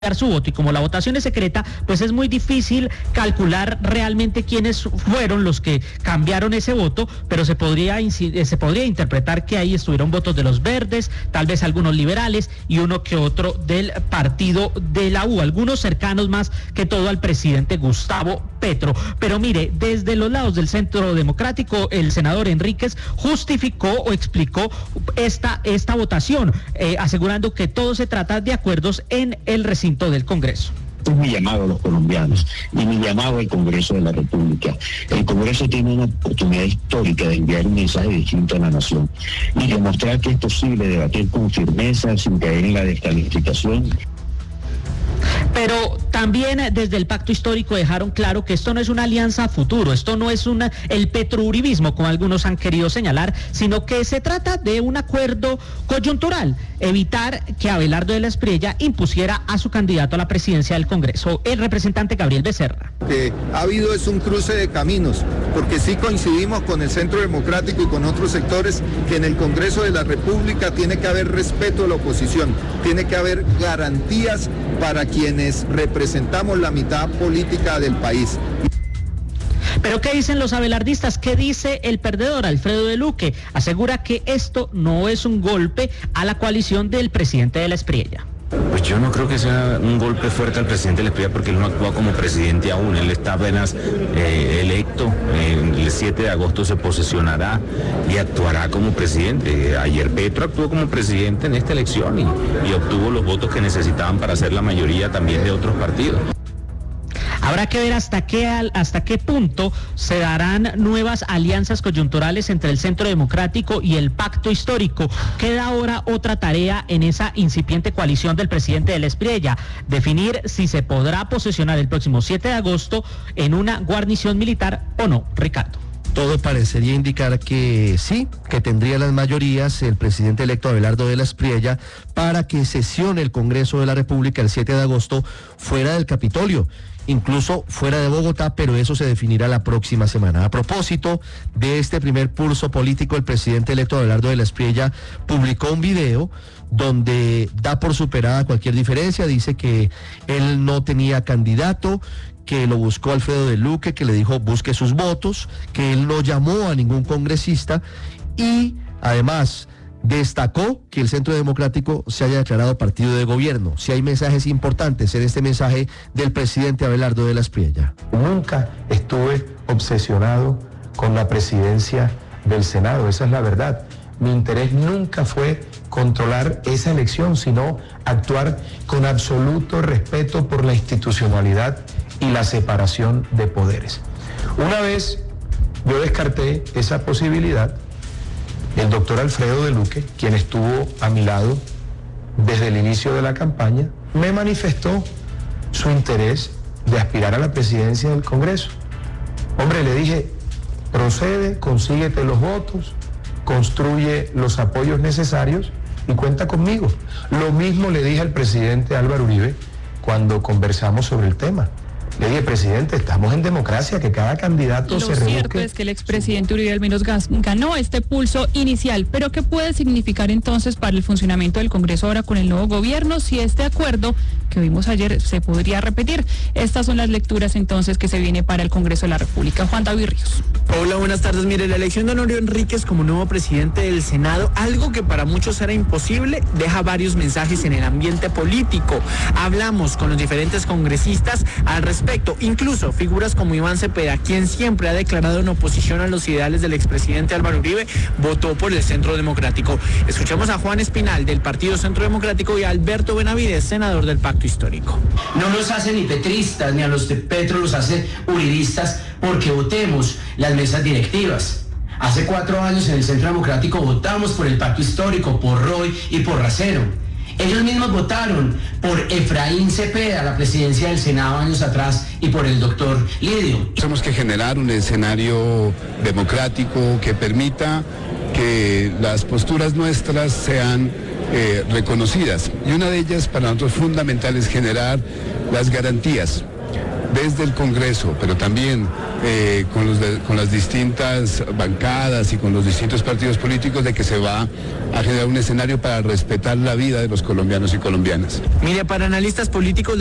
su voto, y como la votación es secreta, pues es muy difícil calcular realmente quiénes fueron los que cambiaron ese voto, pero se podría interpretar que ahí estuvieron votos de los verdes, tal vez algunos liberales y uno que otro del partido de la U, algunos cercanos más que todo al presidente Gustavo Petro. Pero mire, desde los lados del Centro Democrático, el senador Enríquez justificó o explicó esta votación, asegurando que todo se trata de acuerdos en el recinto del Congreso. Es mi llamado a los colombianos y mi llamado al Congreso de la República. El Congreso tiene una oportunidad histórica de enviar un mensaje distinto a la nación y demostrar que es posible debatir con firmeza sin caer en la descalificación. Pero también desde el pacto histórico dejaron claro que esto no es una alianza a futuro, esto no es el petrouribismo, como algunos han querido señalar, sino que se trata de un acuerdo coyuntural, evitar que Abelardo de la Espriella impusiera a su candidato a la presidencia del Congreso, el representante Gabriel Becerra. Que ha habido es un cruce de caminos, porque sí coincidimos con el Centro Democrático y con otros sectores que en el Congreso de la República tiene que haber respeto a la oposición, tiene que haber garantías para quienes representamos la mitad política del país. ¿Pero qué dicen los abelardistas? ¿Qué dice el perdedor, Alfredo de Luque? Asegura que esto no es un golpe a la coalición del presidente de la Espriella. Pues yo no creo que sea un golpe fuerte al presidente de la Espriella, porque él no actúa como presidente aún, él está apenas electo, el 7 de agosto se posesionará y actuará como presidente. Ayer Petro actuó como presidente en esta elección y obtuvo los votos que necesitaban para ser la mayoría también de otros partidos. Habrá que ver hasta qué punto se darán nuevas alianzas coyunturales entre el Centro Democrático y el Pacto Histórico. Queda ahora otra tarea en esa incipiente coalición del presidente de la Espriella, definir si se podrá posesionar el próximo 7 de agosto en una guarnición militar o no. Ricardo. Todo parecería indicar que sí, que tendría las mayorías el presidente electo Abelardo de la Espriella para que sesione el Congreso de la República el 7 de agosto fuera del Capitolio, incluso fuera de Bogotá, pero eso se definirá la próxima semana. A propósito de este primer pulso político, el presidente electo Abelardo de la Espriella publicó un video donde da por superada cualquier diferencia, dice que él no tenía candidato, que lo buscó Alfredo de Luque, que le dijo busque sus votos, que él no llamó a ningún congresista y además destacó que el Centro Democrático se haya declarado partido de gobierno. Si hay mensajes importantes en este mensaje del presidente Abelardo de la Espriella. Nunca estuve obsesionado con la presidencia del Senado, esa es la verdad. Mi interés nunca fue controlar esa elección, sino actuar con absoluto respeto por la institucionalidad y la separación de poderes. Una vez yo descarté esa posibilidad, el doctor Alfredo de Luque, quien estuvo a mi lado desde el inicio de la campaña, me manifestó su interés de aspirar a la presidencia del Congreso. Hombre, le dije, procede, consíguete los votos, construye los apoyos necesarios y cuenta conmigo. Lo mismo le dije al presidente Álvaro Uribe cuando conversamos sobre el tema. Le dije, presidente, estamos en democracia, que cada candidato se rebusque. Lo cierto es que el expresidente Uribe al menos ganó este pulso inicial, pero ¿qué puede significar entonces para el funcionamiento del Congreso ahora con el nuevo gobierno si este acuerdo que vimos ayer se podría repetir? Estas son las lecturas entonces que se viene para el Congreso de la República. Juan David Ríos. Hola, buenas tardes. Mire, la elección de Honorio Enríquez como nuevo presidente del Senado, algo que para muchos era imposible, deja varios mensajes en el ambiente político. Hablamos con los diferentes congresistas al respecto, incluso figuras como Iván Cepeda, quien siempre ha declarado en oposición a los ideales del expresidente Álvaro Uribe, votó por el Centro Democrático. Escuchamos a Juan Espinal del Partido Centro Democrático y a Alberto Benavides, senador del Pacto Histórico. No los hace ni petristas, ni a los de Petro los hace uribistas porque votemos las mesas directivas. Hace 4 años en el Centro Democrático votamos por el Pacto Histórico, por Roy y por Racero. Ellos mismos votaron por Efraín Cepeda, la presidencia del Senado años atrás, y por el doctor Lidio. Tenemos que generar un escenario democrático que permita que las posturas nuestras sean reconocidas. Y una de ellas para nosotros fundamental es generar las garantías desde el Congreso, pero también con las distintas bancadas y con los distintos partidos políticos, de que se va a generar un escenario para respetar la vida de los colombianos y colombianas. Mire, para analistas políticos